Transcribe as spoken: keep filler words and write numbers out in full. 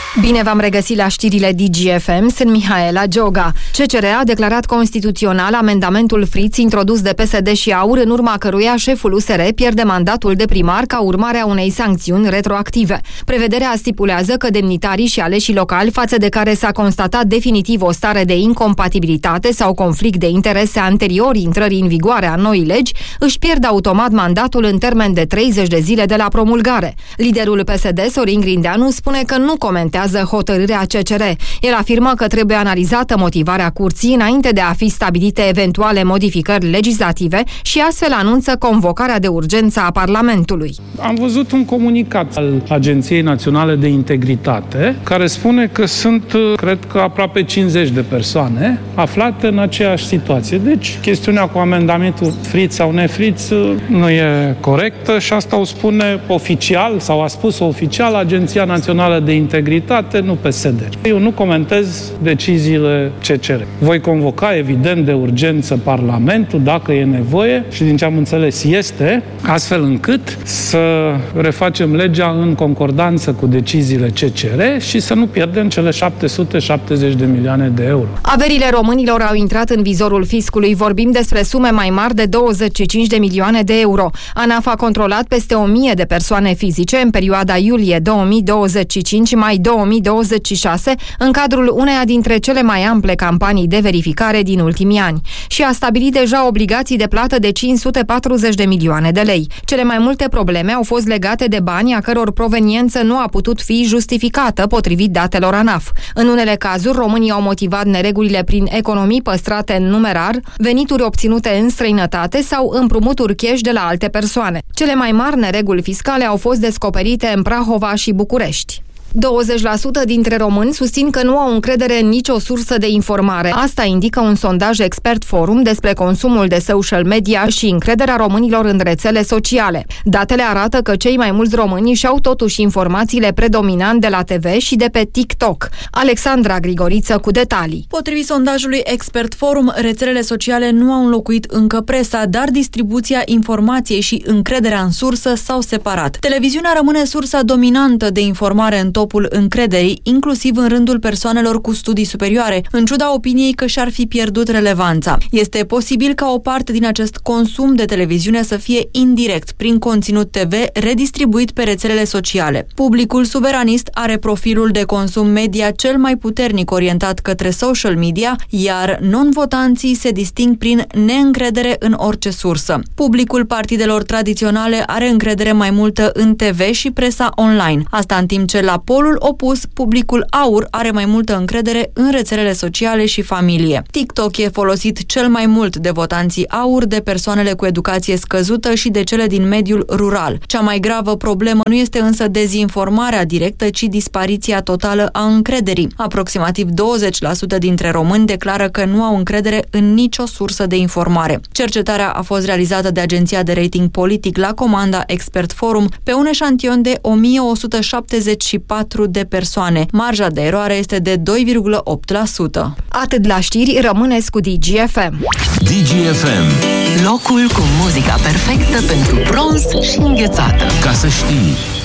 Bine v-am regăsit la știrile D G F M, sunt Mihaela Gioga. C C R a declarat constituțional amendamentul Fritz introdus de P S D și AUR, în urma căruia șeful U S R pierde mandatul de primar ca urmare a unei sancțiuni retroactive. Prevederea stipulează că demnitarii și aleșii locali, față de care s-a constatat definitiv o stare de incompatibilitate sau conflict de interese anterior intrării în vigoare a noii legi, își pierd automat mandatul în termen de treizeci de zile de la promulgare. Liderul P S D, Sorin Grindeanu, spune că nu comentează hotărârea C C R. El afirmă că trebuie analizată motivarea curții înainte de a fi stabilite eventuale modificări legislative și astfel anunță convocarea de urgență a Parlamentului. Am văzut un comunicat al Agenției Naționale de Integritate care spune că sunt, cred că, aproape cincizeci de persoane aflate în aceeași situație. Deci, chestiunea cu amendamentul Fritz sau nefritz nu e corectă și asta o spune oficial sau a spus oficial Agenția Națională de Integritate, nu P S D. Eu nu comentez deciziile C C R. Voi convoca, evident, de urgență Parlamentul, dacă e nevoie, și din ce am înțeles este, astfel încât să refacem legea în concordanță cu deciziile C C R și să nu pierdem cele șapte sute șaptezeci de milioane de euro. Averile românilor au intrat în vizorul fiscului. Vorbim despre sume mai mari de douăzeci și cinci de milioane de euro. ANAF a controlat peste o mie de persoane fizice în perioada iulie două mii douăzeci și cinci-mai două mii douăzeci și șase, în cadrul uneia dintre cele mai ample campanii de verificare din ultimii ani, și a stabilit deja obligații de plată de cinci sute patruzeci de milioane de lei. Cele mai multe probleme au fost legate de bani a căror proveniență nu a putut fi justificată, potrivit datelor ANAF. În unele cazuri, românii au motivat neregulile prin economii păstrate în numerar, venituri obținute în străinătate sau împrumuturi cash de la alte persoane. Cele mai mari nereguli fiscale au fost descoperite în Prahova și București. douăzeci la sută dintre români susțin că nu au încredere în nicio sursă de informare. Asta indică un sondaj Expert Forum despre consumul de social media și încrederea românilor în rețele sociale. Datele arată că cei mai mulți români și-au totuși informațiile predominant de la T V și de pe TikTok. Alexandra Grigoriță cu detalii. Potrivit sondajului Expert Forum, rețelele sociale nu au înlocuit încă presa, dar distribuția informației și încrederea în sursă s-au separat. Televiziunea rămâne sursa dominantă de informare în topul încrederii, inclusiv în rândul persoanelor cu studii superioare, în ciuda opiniei că și-ar fi pierdut relevanța. Este posibil ca o parte din acest consum de televiziune să fie indirect, prin conținut T V redistribuit pe rețelele sociale. Publicul suveranist are profilul de consum media cel mai puternic orientat către social media, iar non-votanții se disting prin neîncredere în orice sursă. Publicul partidelor tradiționale are încredere mai multă în T V și presa online. Asta în timp ce la polul opus, publicul AUR are mai multă încredere în rețelele sociale și familie. TikTok e folosit cel mai mult de votanții AUR, de persoanele cu educație scăzută și de cele din mediul rural. Cea mai gravă problemă nu este însă dezinformarea directă, ci dispariția totală a încrederii. Aproximativ douăzeci la sută dintre români declară că nu au încredere în nicio sursă de informare. Cercetarea a fost realizată de agenția de rating politic la comanda Expert Forum pe un eșantion de o mie o sută șaptezeci și patru de persoane. Marja de eroare este de doi virgulă opt la sută. Atât la știri, rămâneți cu D G F M. D G F M. Locul cu muzica perfectă pentru bronz și înghețată. Ca să știi.